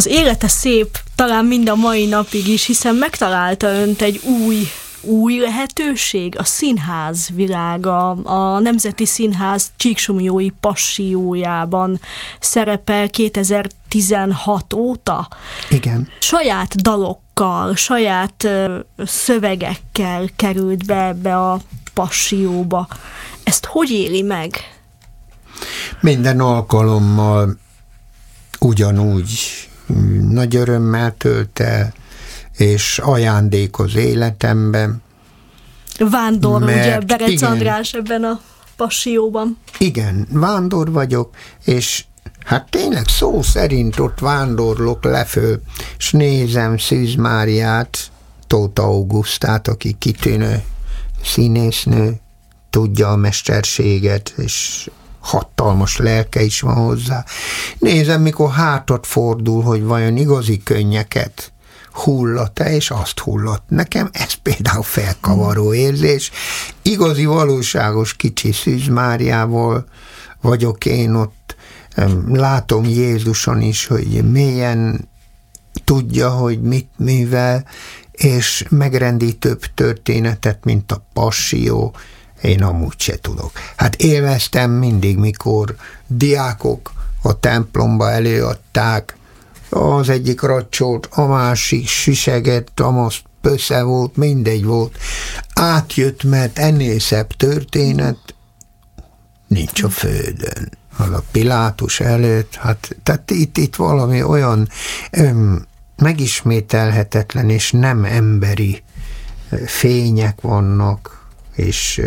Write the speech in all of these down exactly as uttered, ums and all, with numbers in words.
Az élete szép, talán mind a mai napig is, hiszen megtalálta önt egy új, új lehetőség, a színház világa, a Nemzeti Színház Csíksomlyói Passiójában szerepel kétezer-tizenhat óta. Igen. Saját dalokkal, saját ö, szövegekkel került be ebbe a Passióba. Ezt hogy éli meg? Minden alkalommal ugyanúgy nagy örömmel tölt el, és ajándék az életemben. Vándor, mert, ugye, Berec igen, András ebben a Passióban. Igen, vándor vagyok, és hát tényleg szó szerint ott vándorlok leföl, és nézem Szűz Máriát, Tóth Augusztát, aki kitűnő színésznő, tudja a mesterséget, és hatalmas lelke is van hozzá. Nézem, mikor hátat fordul, hogy vajon igazi könnyeket hullat-e, és azt hullat. Nekem ez például felkavaró érzés. Igazi, valóságos kicsi Szűz Máriával vagyok én ott. Látom Jézuson is, hogy mélyen tudja, hogy mit művel, és megrendítőbb történetet, mint a Passió, én amúgy se tudok. Hát élveztem mindig, mikor diákok a templomba előadták, az egyik racsolt, a másik süseget, amasz pösze volt, mindegy volt. Átjött, mert ennél szebb történet nincs a földön. Az a Pilátus előtt, hát tehát itt, itt valami olyan öm, megismételhetetlen és nem emberi fények vannak, és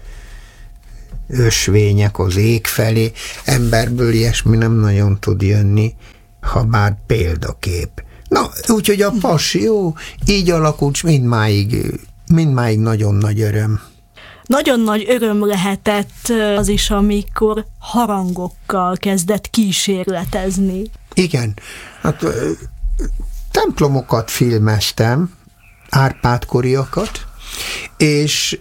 ösvények az ég felé. Emberből ilyesmi nem nagyon tud jönni, ha bár példakép. Na, úgyhogy a Passió így alakult, mindmáig, mindmáig nagyon nagy öröm. Nagyon nagy öröm lehetett az is, amikor harangokkal kezdett kísérletezni. Igen, hát templomokat filmeztem, Árpád-koriakat, és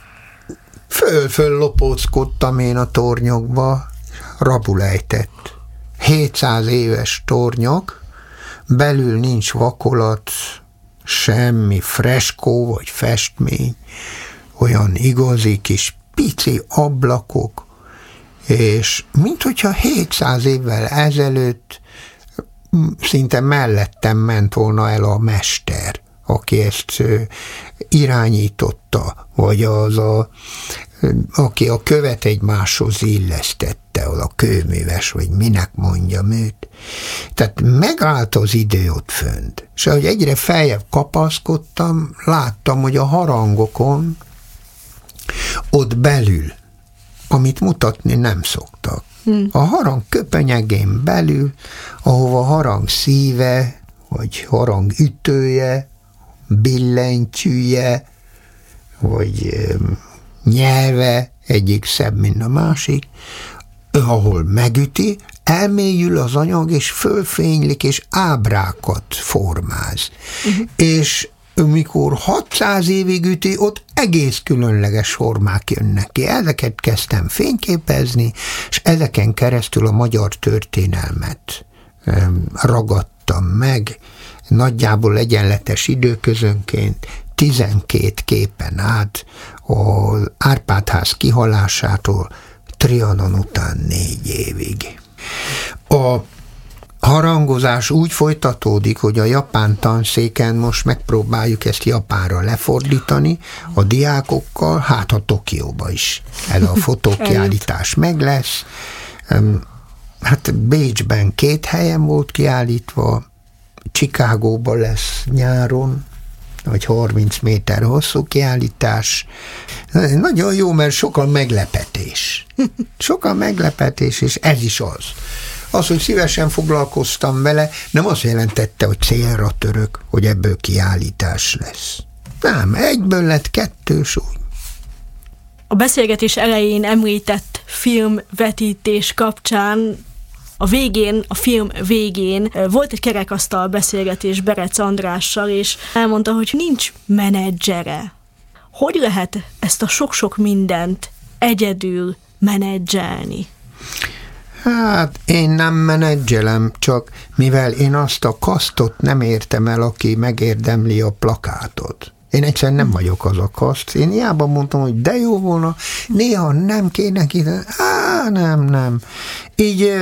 föl-föl lopóckodtam én a tornyokba, rabul ejtett. hétszáz éves tornyok, belül nincs vakolat, semmi freskó vagy festmény, olyan igazi kis pici ablakok, és minthogyha hétszáz évvel ezelőtt szinte mellettem ment volna el a mester, aki ezt irányította, vagy az a, aki a követ egymáshoz illesztette, az a kőműves, vagy minek mondjam őt. Tehát megállt az idő ott fönt. És ahogy egyre feljebb kapaszkodtam, láttam, hogy a harangokon ott belül, amit mutatni nem szoktak. Hmm. A harang köpenyegén belül, ahova harang szíve, vagy harang ütője, billentyűje, vagy nyelve, egyik szebb, mint a másik, ahol megüti, elmélyül az anyag, és fölfénylik, és ábrákat formáz. Uh-huh. És mikor hatszáz évig üti, ott egész különleges formák jönnek ki. Ezeket kezdtem fényképezni, és ezeken keresztül a magyar történelmet ragadtam meg, nagyjából egyenletes időközönként, tizenkét képen át, az Árpád-ház kihalásától Trianon után négy évig. A harangozás úgy folytatódik, hogy a japán tanszéken most megpróbáljuk ezt japánra lefordítani a diákokkal, hát a Tokióba is. Ez a fotókiállítás meg lesz. Hát Bécsben két helyen volt kiállítva, Chicagóban lesz nyáron, vagy harminc méter hosszú kiállítás. Nagyon jó, mert sokkal meglepetés. Sokkal meglepetés, és ez is az. Az, hogy szívesen foglalkoztam vele, nem azt jelentette, hogy célra török, hogy ebből kiállítás lesz. Nem, egyből lett kettős úgy. A beszélgetés elején említett filmvetítés kapcsán a végén, a film végén volt egy kerekasztal beszélgetés Berec Andrással, és elmondta, hogy nincs menedzsere. Hogy lehet ezt a sok-sok mindent egyedül menedzselni? Hát én nem menedzselem, csak mivel én azt a kasztot nem értem el, aki megérdemli a plakátot. Én egyszerűen nem vagyok az a kaszt. Én hiába mondtam, hogy de jó volna, néha nem kéne ki, á, nem, nem. Így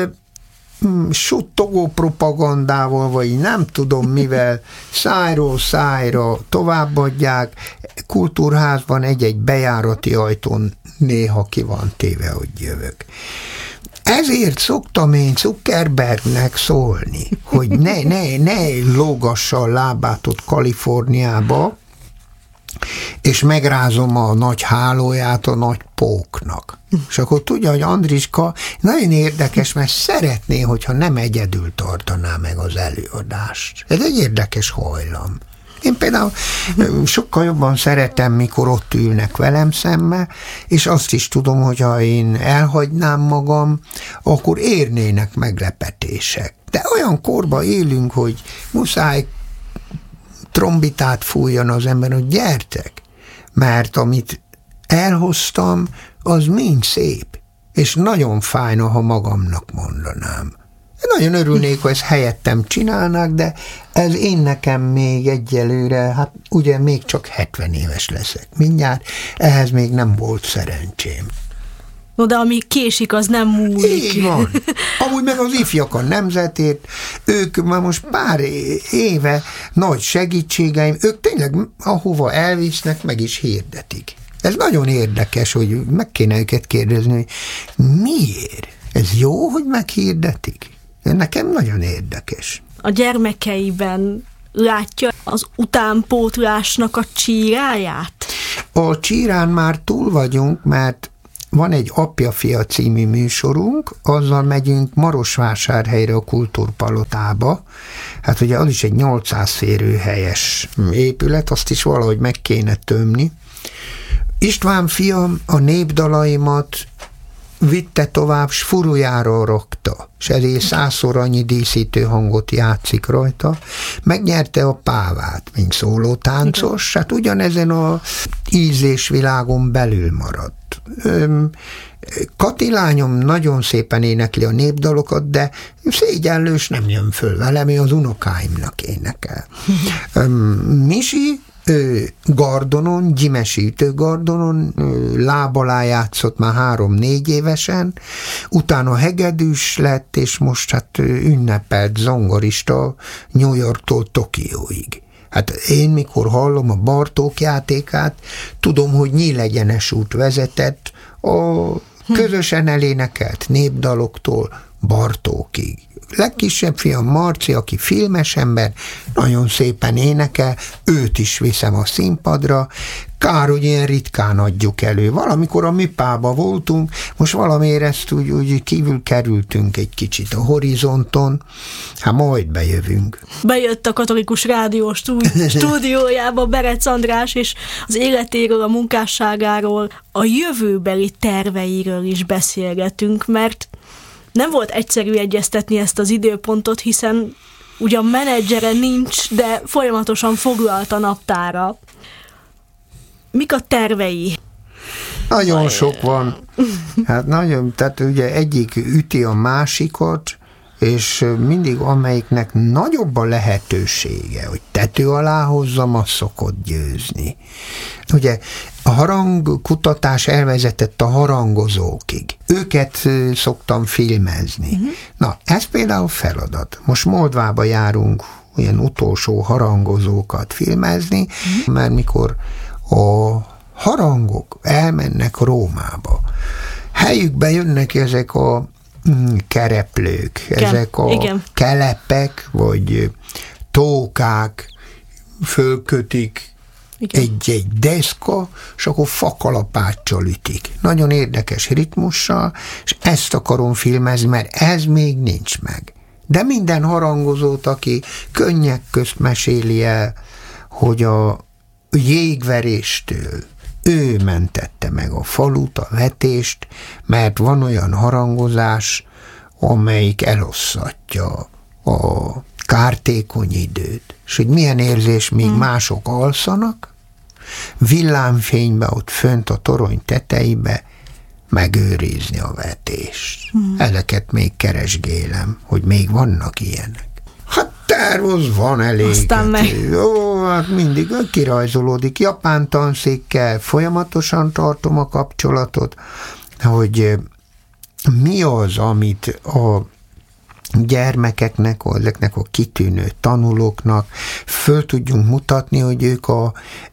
suttogó propagandával, vagy nem tudom mivel, szájról szájra továbbadják. Kultúrházban egy-egy bejárati ajtón néha ki van téve, hogy jövök. Ezért szoktam én Zuckerbergnek szólni, hogy ne, ne, ne lógassa a lábát ott Kaliforniába, és megrázom a nagy hálóját a nagy póknak. És akkor tudja, hogy Andriska nagyon érdekes, mert szeretné, hogyha nem egyedül tartaná meg az előadást. Ez egy érdekes hajlam. Én például sokkal jobban szeretem, mikor ott ülnek velem szembe, és azt is tudom, hogy ha én elhagynám magam, akkor érnének meglepetések. De olyan korba élünk, hogy muszáj trombitát fújjon az ember, hogy gyertek, mert amit elhoztam, az mind szép, és nagyon fájna, ha magamnak mondanám. Én nagyon örülnék, hogy ezt helyettem csinálnák, de ez én nekem még egyelőre, hát ugye még csak hetven éves leszek mindjárt, ehhez még nem volt szerencsém. No, de ami késik, az nem múlik. Így van. Amúgy meg az ifjak a nemzetért, ők már most pár éve nagy segítségeim, ők tényleg ahova elvisznek, meg is hirdetik. Ez nagyon érdekes, hogy meg kéne őket kérdezni, hogy miért? Ez jó, hogy meghirdetik? Nekem nagyon érdekes. A gyermekeiben látja az utánpótlásnak a csíráját? A csírán már túl vagyunk, mert van egy Apja-fia című műsorunk, azzal megyünk Marosvásárhelyre a Kultúrpalotába. Hát ugye az is egy nyolcszáz férőhelyes épület, azt is valahogy meg kéne tömni. István fiam a népdalaimat vitte tovább, s furujáról rakta, és ezért százszor annyi díszítő hangot játszik rajta. Megnyerte a pávát, mint szólótáncos, hát ugyanezen a ízlésvilágon belül maradt. Kati lányom nagyon szépen énekli a népdalokat, de szégyenlős nem jön föl velem, ő az unokáimnak énekel. Misi Ő gardonon, gyimesítő gardonon, láb alá játszott már három-négy évesen, utána hegedűs lett, és most hát ünnepelt zongorista New Yorktól Tokióig. Hát én, mikor hallom a Bartók játékát, tudom, hogy nyílegyenes út vezetett a közösen elénekelt népdaloktól Bartókig. Legkisebb fiam Marci, aki filmes ember, nagyon szépen énekel, őt is viszem a színpadra, kár, hogy ilyen ritkán adjuk elő. Valamikor a MIPA-ba voltunk, most valamiért ezt úgy, úgy kívül kerültünk egy kicsit a horizonton, hát majd bejövünk. Bejött a Katolikus Rádió stúdiójába Berec András, és az életéről, a munkásságáról, a jövőbeli terveiről is beszélgetünk, mert nem volt egyszerű egyeztetni ezt az időpontot, hiszen ugyan menedzsere nincs, de folyamatosan foglalt a naptára. Mik a tervei? Nagyon sok van. Hát nagyon, tehát ugye egyik üti a másikat, és mindig amelyiknek nagyobb a lehetősége, hogy tető alá hozzam, az szokott győzni. Ugye a harangkutatás elvezetett a harangozókig. Őket szoktam filmezni. Uh-huh. Na, ez például feladat. Most Moldvába járunk olyan utolsó harangozókat filmezni, uh-huh. mert mikor a harangok elmennek Rómába, helyükbe jönnek ezek a kereplők, igen, ezek a igen. kelepek, vagy tókák, fölkötik egy-egy deszka, és akkor fakalapáccsal ütik. Nagyon érdekes ritmussal, és ezt akarom filmezni, mert ez még nincs meg. De minden harangozót, aki könnyek közt meséli el, hogy a jégveréstől ő mentette meg a falut, a vetést, mert van olyan harangozás, amelyik elosszatja a kártékony időt. És hogy milyen érzés, míg hmm. mások alszanak, villámfénybe ott fönt a torony tetejébe, megőrizni a vetést. Hmm. Ezeket még keresgélem, hogy még vannak ilyenek. Hát tervoz van elég. Aztán meg... Jó, hát mindig kirajzolódik. Japán tanszékkel folyamatosan tartom a kapcsolatot, hogy mi az, amit a gyermekeknek, ezeknek a kitűnő tanulóknak föl tudjunk mutatni, hogy ők a,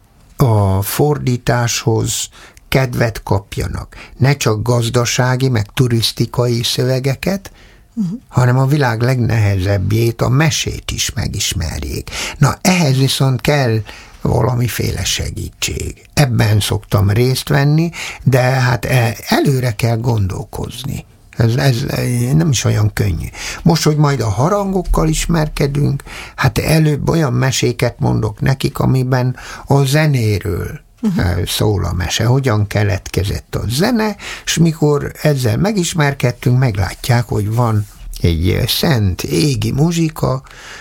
a fordításhoz kedvet kapjanak. Ne csak gazdasági, meg turisztikai szövegeket, uh-huh. hanem a világ legnehezebbjét, a mesét is megismerjék. Na, ehhez viszont kell valamiféle segítség. Ebben szoktam részt venni, de hát előre kell gondolkozni. Ez, ez nem is olyan könnyű. Most, hogy majd a harangokkal ismerkedünk, hát előbb olyan meséket mondok nekik, amiben a zenéről uh-huh. szól a mese, hogyan keletkezett a zene, és mikor ezzel megismerkedtünk, meglátják, hogy van egy szent égi muzsika,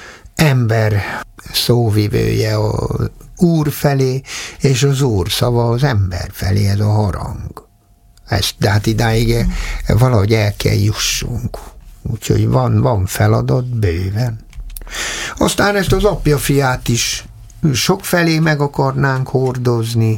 ember szóvivője az Úr felé, és az Úr szava az ember felé, ez a harang. Ezt, de hát idáig valahogy el kell jussunk. Úgyhogy van, van feladat bőven. Aztán ezt az apja fiát is sokfelé meg akarnánk hordozni.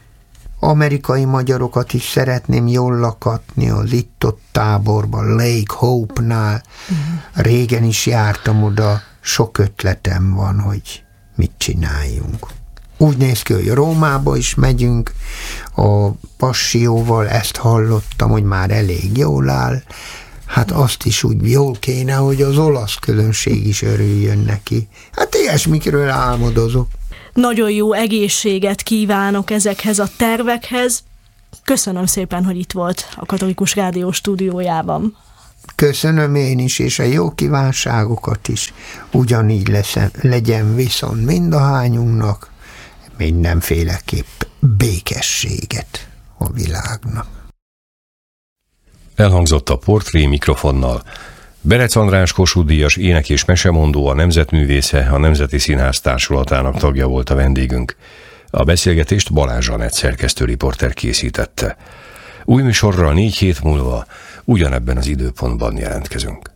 Amerikai magyarokat is szeretném jól lakatni az itt-ott táborban, Lake Hope-nál. Régen is jártam oda, sok ötletem van, hogy mit csináljunk. Úgy néz ki, hogy Rómába is megyünk, a Passióval ezt hallottam, hogy már elég jól áll, hát azt is úgy jól kéne, hogy az olasz közönség is örüljön neki. Hát ilyesmikről álmodozok. Nagyon jó egészséget kívánok ezekhez a tervekhez. Köszönöm szépen, hogy itt volt a Katolikus Rádió stúdiójában. Köszönöm én is, és a jó kívánságokat is. Ugyanígy lesz, legyen viszont mindahányunknak mindenféleképp békességet a világnak. Elhangzott a portré mikrofonnal. Berec András Kossuth-díjas ének- és mesemondó, a nemzetművésze, a Nemzeti Színház Társulatának tagja volt a vendégünk. A beszélgetést Balázs Zsanett szerkesztő riporter készítette. Új műsorral négy hét múlva ugyanebben az időpontban jelentkezünk.